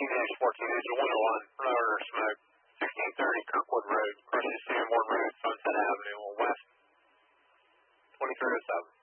TVX14, engine 101, run over smoke, 1630 Kirkwood Road, crosses Sanborn Road, Sunset Avenue, on west, 2307.